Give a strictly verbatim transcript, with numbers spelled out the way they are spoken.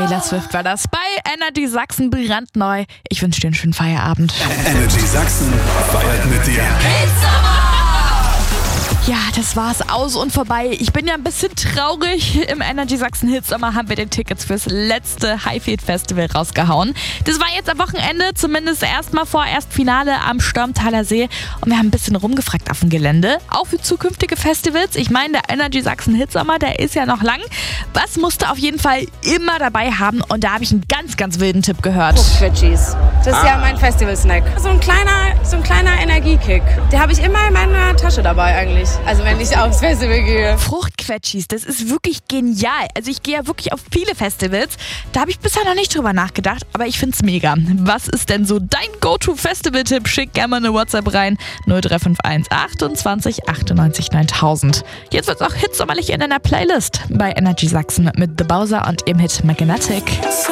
Taylor Swift war das bei Energy Sachsen brandneu. Ich wünsche dir einen schönen Feierabend. Energy Sachsen feiert mit dir. Ja, das war's, aus und vorbei. Ich bin ja ein bisschen traurig. Im Energy Sachsen Hitsommer haben wir die Tickets fürs letzte Highfield Festival rausgehauen. Das war jetzt am Wochenende, zumindest erstmal vorerst Finale am Stormtaler See. Und wir haben ein bisschen rumgefragt auf dem Gelände, auch für zukünftige Festivals. Ich meine, der Energy Sachsen Hitsommer, der ist ja noch lang. Was musst du auf jeden Fall immer dabei haben? Und da habe ich einen ganz, ganz wilden Tipp gehört. Fruchtquetschis. Das ist Ah. ja mein Festival-Snack. So ein kleiner, so ein kleiner Energiekick. Den habe ich immer in meiner Tasche dabei eigentlich. Also wenn ich aufs Festival gehe. Fruchtquetschis, das ist wirklich genial. Also ich gehe ja wirklich auf viele Festivals. Da habe ich bisher noch nicht drüber nachgedacht, aber ich find's mega. Was ist denn so dein Go-To-Festival-Tipp? Schick gerne mal eine WhatsApp rein. null drei fünf eins achtundzwanzig achtundneunzig neuntausend. Jetzt wird's auch hitsommerlich in deiner Playlist bei Energy Sachsen mit The Bowser und ihrem Hit Magnetic.